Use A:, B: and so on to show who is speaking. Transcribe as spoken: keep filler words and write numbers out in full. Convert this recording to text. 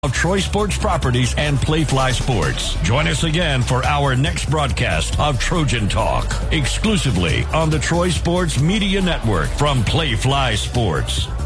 A: of Troy Sports Properties and Playfly Sports. Join us again for our next broadcast of Trojan Talk, exclusively on the Troy Sports Media Network from Playfly Sports.